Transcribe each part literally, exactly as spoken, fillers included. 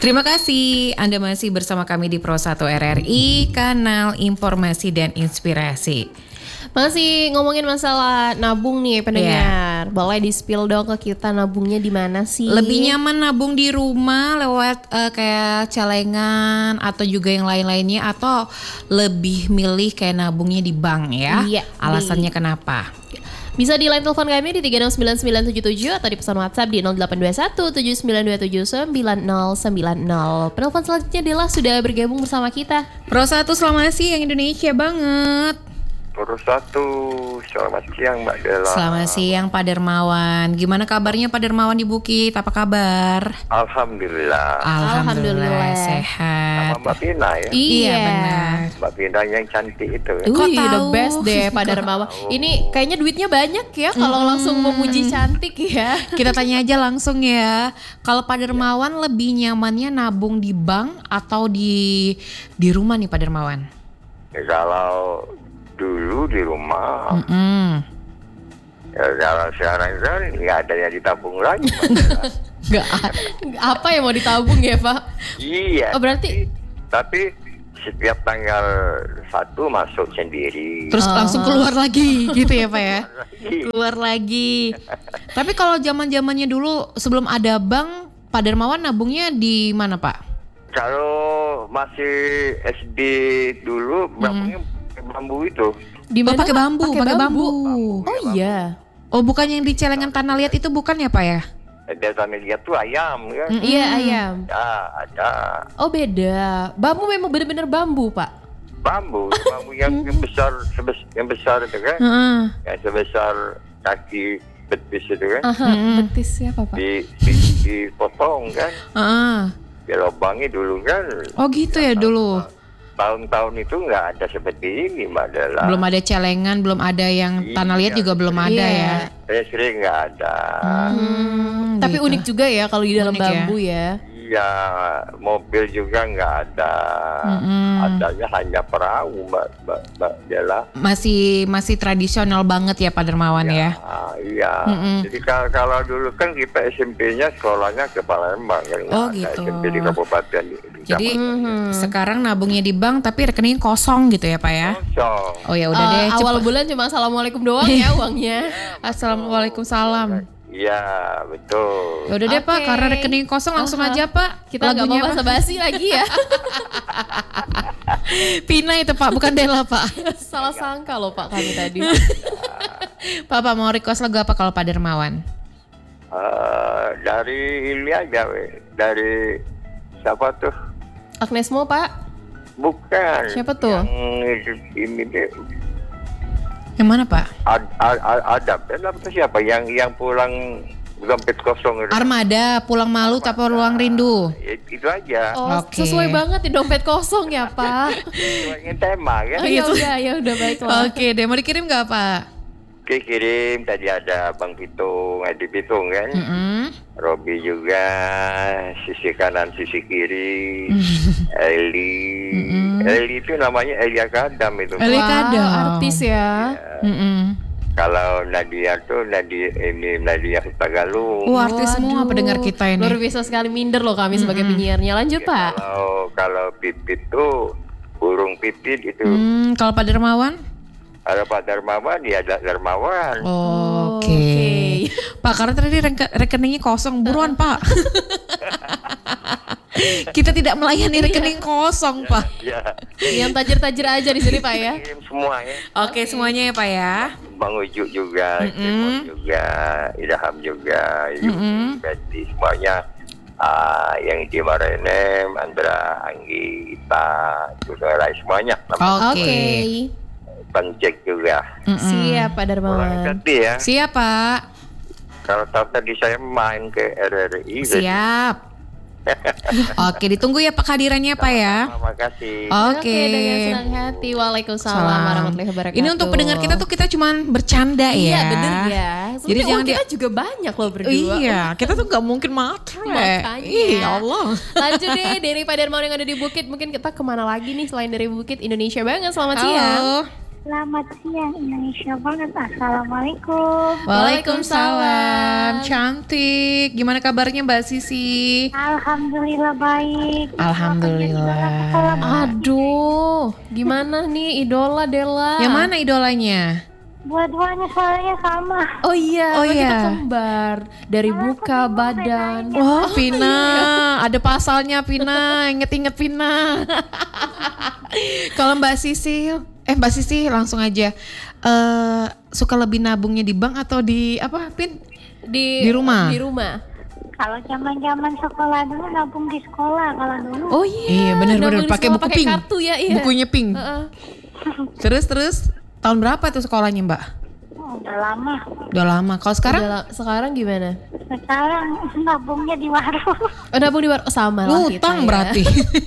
Terima kasih Anda masih bersama kami di Pro satu R R I, kanal informasi dan inspirasi. Masih ngomongin masalah nabung nih pendengar. Yeah. Boleh di-spill dong ke kita nabungnya di mana sih? Lebih nyaman nabung di rumah lewat uh, kayak celengan atau juga yang lain-lainnya, atau lebih milih kayak nabungnya di bank ya? Iya. Alasannya di... kenapa? Bisa di line telepon kami di tiga enam sembilan sembilan tujuh tujuh atau di pesan WhatsApp di nol delapan dua satu tujuh sembilan dua tujuh sembilan nol sembilan nol. Penelpon selanjutnya Dela sudah bergabung bersama kita. Pro satu selamat siang Indonesia banget. Pro satu, selamat siang Mbak Dela. Selamat siang Pak Dermawan. Gimana kabarnya Pak Dermawan di Bukit? Apa kabar? Alhamdulillah. Alhamdulillah, Alhamdulillah. sehat. Sama Mbak Pina ya. Iya, Iya benar. Mbak Pina yang cantik itu. Ya. Kok Wih, tahu? the best deh Pak Darmawan. Ini kayaknya duitnya banyak ya kalau Hmm. langsung memuji cantik ya. Kita tanya aja langsung ya. Kalau Pak Dermawan lebih nyamannya nabung di bank atau di di rumah nih Pak Dermawan? Ya, kalau dulu di rumah, Mm-mm. ya, kalau sekarang kan nggak ada yang ditabung lagi. Mbak Dela. Nggak. Apa yang mau ditabung ya Pak? Iya. Oh, berarti- Tapi setiap tanggal satu masuk sendiri. Terus Oh. langsung keluar lagi gitu ya Pak ya? Keluar lagi. Tapi kalau zaman-zamannya dulu sebelum ada bank, Pak Dermawan nabungnya di mana Pak? Kalau masih S D dulu, bambunya bambu itu. Di Oh, mana? pakai bambu, pakai bambu. Oh iya. Oh, bukan yang di celengan tanah liat itu bukan ya Pak ya? Desa media tuh ayam kan. Mm-mm. Iya ayam. Ya, ada Oh beda. Bambu memang benar-benar bambu Pak. bambu, bambu yang, yang besar, sebes, yang besar itu kan, Heeh. yang sebesar kaki betis itu kan, Aha, Mm-mm. betis siapa Pak? di, di, dipotong kan, Heeh. dilobangi dulu kan. Oh gitu ya dulu. Tahun-tahun itu nggak ada seperti ini Mbak Dela. Belum ada celengan, belum ada yang tanah liat Iya. juga belum ada Iya. ya. Saya sering nggak ada. Hmm, Tapi gitu. unik juga ya kalau di dalam Unik ya. bambu ya. Iya, mobil juga nggak ada. Mm-mm. Adanya hanya perahu Mbak, Mbak, Mbak Dela. Masih masih tradisional banget ya Pak Dermawan ya. Ah, iya. Mm-mm. Jadi kalau, kalau dulu kan kita S M P-nya sekolahnya ke Palembang kan, nggak Oh, ada gitu. S M P di kabupaten. Di, di Jadi Mhm. sekarang nabungnya di bank tapi rekening kosong gitu ya Pak ya. kosong. Oh ya udah Eh, deh. awal cepet. bulan cuma assalamualaikum doang ya uangnya. Assalamualaikum salam. Iya, betul. Ya udah deh Pak, Oke. karena rekening kosong langsung Aha. aja Pak. Kita nggak mau Lagunya apa? basa-basi lagi ya. Pina itu Pak, bukan Dela Pak. Salah sangka loh Pak kami tadi. Pak, Pak mau request lagu apa kalau Pak Dermawan? Eh, dari ini aja, we. Dari siapa tuh? Agnes Mo Pak. Bukan. Siapa tuh? Yang ini deh. Yang mana Pak? Ad, ad, ad, Adab. Adab itu siapa? Yang yang pulang dompet kosong itu. Armada, pulang malu tak ruang rindu. It- Itu aja. Oh, Oke. sesuai banget di dompet kosong ya Pak. Sesuai tema kan. Oh, ya udah, ya udah baiklah. Oke deh, mau dikirim gak Pak? Oke, kirim. Tadi ada Bang Pitung, Edi Pitung kan. Mm-mm. Robi juga, sisi kanan, sisi kiri. Eli. Mm-mm. Eli itu namanya Elia Kadam itu. Eli Wah, Kadam. artis ya. Mm-mm. Kalau Nadia tuh Nadia ini Nadia Hutagalung. Wah, artis semua Waduh, pendengar kita ini. Luar biasa sekali minder loh kami sebagai penyiarnya. Lanjut Pak. Kalau kalau Pipit tuh burung pipit itu. Hmm, kalau Pak Dermawan? Kalau Pak Darmawan dia ada Darmawan. Oh, Oke. Oke. Pak, karena tadi reke- rekeningnya kosong, buruan Pak. Kita tidak melayani rekening kosong Pak. Ya, Yang tajir-tajir aja di sini Pak ya. kirim semua ya. Oke semuanya ya Pak ya. Bang Ujuk juga, Mm-mm. Kemon juga, Idaham juga, Mm-mm. Betty semuanya. Ah, yang di Marenem, Andra, Anggi, Ita, juga lain semuanya. Oke. Bang Jack juga. Mm-mm. Siap Pak Orang Darmawan. ganti ya. Siap Pak. Kalau tahu tadi saya main ke R R I. Siap. Oke, ditunggu ya Pak kehadirannya Pak ya. Terima kasih. Oke. dengan senang hati. Waalaikumsalam Salam. warahmatullahi wabarakatuh. Ini untuk pendengar kita tuh kita cuman bercanda ya. Iya bener ya. Jadi Jadi jangan kita dia- juga banyak loh berdua. Iya, kita tuh nggak mungkin matre. Makanya. Ih, Allah. Lanjut deh dari Pak Darmawan yang ada di Bukit. Mungkin kita kemana lagi nih selain dari Bukit? Indonesia banget. Selamat siang. Halo. Selamat siang Indonesia banget. Assalamualaikum. Waalaikumsalam. Cantik. Gimana kabarnya Mbak Sisi? Alhamdulillah baik. Alhamdulillah. Aduh, gimana nih idola Dela? Yang mana idolanya? Dua-duanya soalnya sama. Oh iya, Oh kan kita iya. kembar dari muka badan. Wah, Vina, ada pasalnya Vina. Inget-inget Vina. Kalau Mbak Sisi, eh Mbak Sisi langsung aja. Eh suka lebih nabungnya di bank atau di apa, Pin? Di Di rumah? Di rumah. Kalau zaman-zaman sekolah dulu nabung di sekolah kalau dulu. Oh iya. Iya, benar-benar nabung di pakai sekolah, buku pakai pink. kartu ya, iya. Bukunya pink. Heeh. Terus terus tahun berapa tuh sekolahnya, Mbak? Oh, udah lama. Udah lama. Kalau sekarang? Udah lah, sekarang gimana? Sekarang nabungnya di warung. Oh, nabung di war- oh, sama lah kita Utang ya. berarti.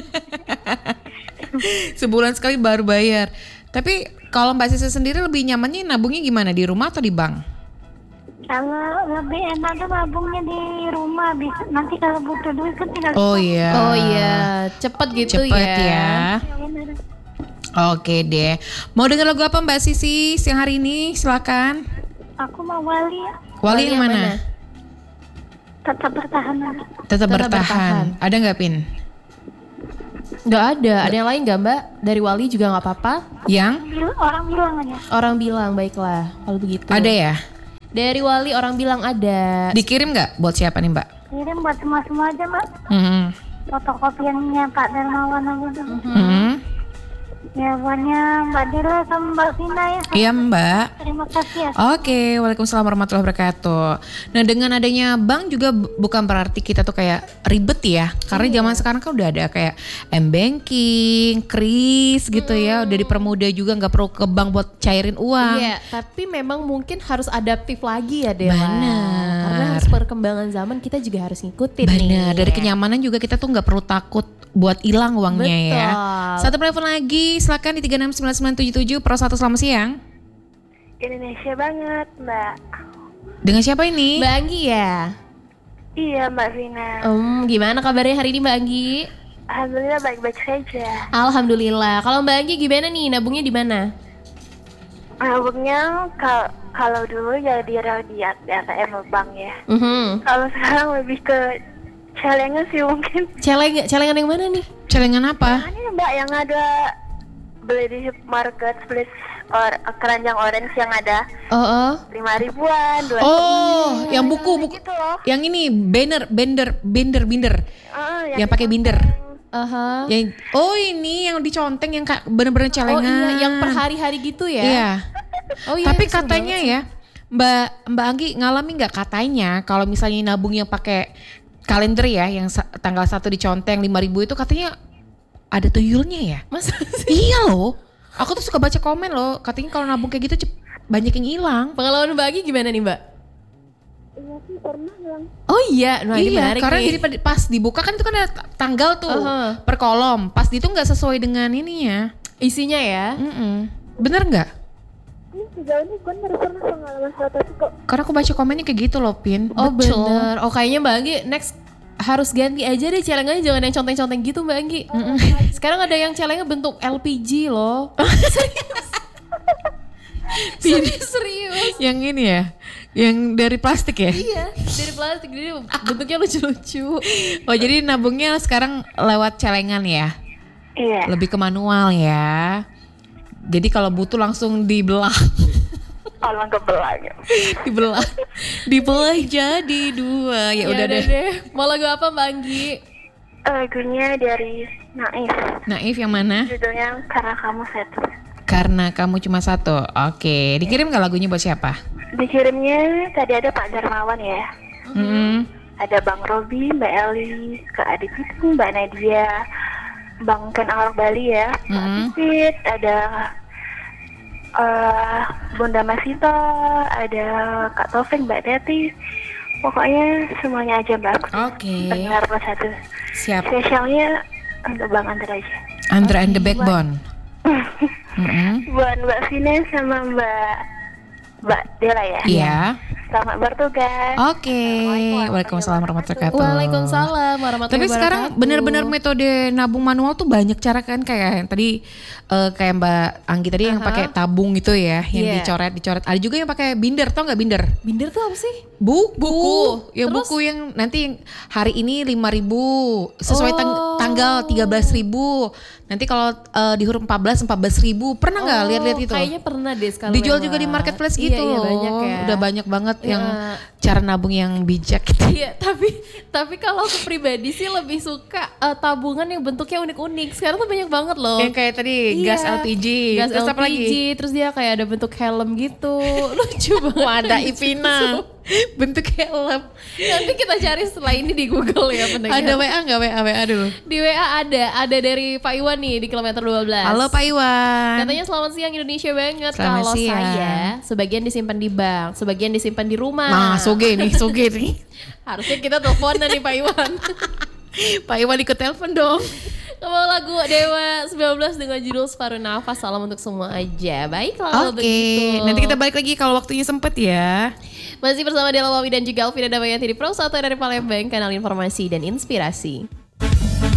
Sebulan sekali baru bayar. Tapi kalau Mbak Sisi sendiri lebih nyamannya nabungnya gimana? Di rumah atau di bank? Kalau lebih enaknya nabungnya di rumah. Bisa. Nanti kalau butuh duit kan tinggal. Oh iya. Oh iya, cepet gitu Cepet ya. ya. Oke deh. Mau denger lagu apa Mbak Sisi siang hari ini? Silakan. Aku mau wali. Wali yang mana? Tetap bertahan. Tetap Tetap bertahan. bertahan. Ada nggak Pin? Nggak ada. Ada yang lain nggak Mbak? Dari Wali juga nggak apa-apa. Yang? Bil- Orang bilang aja. Orang bilang baiklah kalau begitu. Ada ya? Dari Wali orang bilang ada. Dikirim nggak? Buat siapa nih Mbak? Kirim buat semua-semua aja mbak. Hmm. Fotokopiannya Pak Darmawan aja tuh. Hmm. Jawabannya Mbak Dela sama Mbak Vina ya. Iya Mbak. Terima kasih ya. Oke, waalaikumsalam warahmatullahi wabarakatuh. Nah dengan adanya bank juga bu- bukan berarti kita tuh kayak ribet ya. Karena zaman sekarang kan udah ada kayak m-banking, kris gitu ya. Udah dipermudah juga, nggak perlu ke bank buat cairin uang. Iya, tapi memang mungkin harus adaptif lagi ya Dela. Benar. Karena harus perkembangan zaman kita juga harus ngikutin nih. Benar, dari kenyamanan juga kita tuh nggak perlu takut buat hilang uangnya ya. Betul. Satu telepon lagi, silakan di tiga enam sembilan sembilan tujuh tujuh Pro satu, selamat siang. Indonesia banget Mbak. Dengan siapa ini? Mbak Anggi ya? Iya Mbak Vina. Um, gimana kabarnya hari ini Mbak Anggi? Alhamdulillah baik-baik saja. Alhamdulillah. Kalau Mbak Anggi gimana nih? Nabungnya di mana? Nabungnya kal- kalau dulu ya di Radiat di A T M bank ya. Mhm. Kalau sekarang lebih ke celengan sih mungkin. Celeng, celengan yang mana nih? Celengan apa? Ini Mbak yang ada beli di market, beli or, keranjang orange yang ada Oh, oh. lima ribuan, dua Oh, yang buku buku. gitu loh. Yang ini banner, bender, binder, binder. Ah, Yang pakai binder. Aha. Yang oh ini yang diconteng yang kak bener-bener Oh celengan. iya, yang per hari-hari gitu ya? Iya. Oh iya. Tapi seru katanya banget sih. ya, Mbak Mbak Anggi ngalami nggak katanya kalau misalnya nabung yang pakai kalender ya, yang sa- tanggal satu diconteng lima ribu itu katanya ada tuyulnya ya? Masa sih? Iya loh. Aku tuh suka baca komen loh, katanya kalau nabung kayak gitu cep- banyak yang hilang. Pengalaman Mbak Anggi gimana nih Mbak? Oh iya, nah ini iya, menarik karena nih. jadi pada- pas dibuka kan itu kan ada t- tanggal tuh Uh-huh. per kolom. Pas itu nggak sesuai dengan ininya. Isinya ya? Mm-mm. Bener nggak? Ini sejauh ini gue baru pernah pengalaman seperti kok. Karena aku baca komennya kayak gitu loh, Pin. Oh Betul. bener. Oh kayaknya Mbak Anggi next harus ganti aja deh celengannya, jangan yang conteng-conteng gitu Mbak Anggi. Sekarang ada yang celengnya bentuk L P G loh. Serius. Serius, serius. Yang ini ya, yang dari plastik ya. Iya, dari plastik, jadi bentuknya lucu-lucu. Oh jadi nabungnya sekarang lewat celengan ya, Iya. lebih ke manual ya. Jadi kalau butuh langsung dibelah, Kalau kebelanya. dibelah, dibelah jadi dua. Ya udah deh. Mau lagu apa Mbak Anggi? Lagunya dari Naif. Naif yang mana? Judulnya Karena Kamu Satu. Karena kamu cuma satu. Oke, dikirim nggak lagunya buat siapa? Dikirimnya tadi ada Pak Darmawan ya. Hmm. Ada Bang Robi, Mbak Eli, Kak Adik itu, Mbak Nadia, Bang Ken Awak Bali ya, Pak Hmm. Pipit, ada eh, Bunda Masito, ada Kak Taufik, Mbak Teti. Pokoknya semuanya aja Mbak. Oke. Benar Mbak satu. Siap. Spesialnya untuk Bang Andra aja. Andra and the Backbone. Mm-mm. Buat Mbak Vina sama Mbak Mbak Dela ya. Iya. Selamat bertugas. Oke, waalaikumsalam warahmatullahi wabarakatuh. Waalaikumsalam warahmatullahi Tapi wabarakatuh. sekarang benar-benar metode nabung manual tuh banyak cara kan, kayak yang tadi eh, kayak Mbak Anggi tadi yang Aha. pakai tabung gitu ya, yang Iya. dicoret-dicoret. Ada juga yang pakai binder, tau nggak binder? Binder tuh apa sih? Buku, Buku. ya Terus? buku yang nanti yang hari ini lima ribu sesuai tang- Oh. tanggal tiga belas ribu. Nanti kalau eh, di huruf empat belas empat belas ribu. Pernah nggak Oh, lihat-lihat itu? Kayaknya pernah deh sekali. Dijual lewat. juga di marketplace Iya, gitu iya, loh. banyak ya. Udah banyak banget Iya. yang cara nabung yang bijak gitu. Iya, tapi tapi kalau aku pribadi sih lebih suka eh, tabungan yang bentuknya unik-unik. Sekarang tuh banyak banget loh. Yang kayak tadi Iya. gas L P G. Gas Terus L P G, apa lagi? terus dia kayak ada bentuk helm gitu. Lucu banget. Wadah Ivina. Bentuk helm. Nanti kita cari setelah ini di Google ya pendengar. Ada W A nggak? W A W A dulu. Di W A ada, ada dari Pak Iwan nih di kilometer dua belas. Halo Pak Iwan. Katanya selamat siang Indonesia banget. Selamat Kalau siang. saya sebagian disimpan di bank, sebagian disimpan di rumah. Nah, soge nih, soge nih. Harusnya kita teleponan nih Pak Iwan. Pak Iwan ikut telepon dong. Mau lagu Dewa sembilan belas dengan judul Separuh Nafas. Salam untuk semua aja. Baiklah kalau Oke, begitu. nanti kita balik lagi kalau waktunya sempet ya. Masih bersama Dela Wawi dan juga Alvina Damayanti di Pro Satu dari Palembang, kanal informasi dan inspirasi.